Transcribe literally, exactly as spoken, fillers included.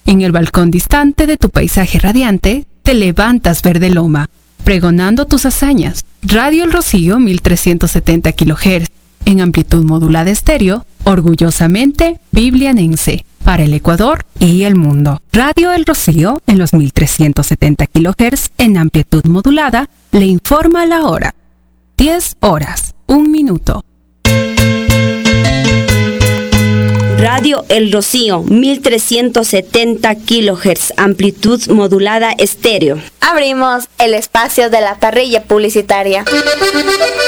En el balcón distante de tu paisaje radiante, te levantas verde loma, pregonando tus hazañas. Radio El Rocío mil trescientos setenta kilohertz, en amplitud modulada estéreo, orgullosamente biblianense, para el Ecuador y el mundo. Radio El Rocío, en los mil trescientos setenta kilohertz, en amplitud modulada, le informa la hora. diez horas, un minuto. Radio El Rocío, mil trescientos setenta kilohertz, amplitud modulada estéreo. Abrimos el espacio de la parrilla publicitaria.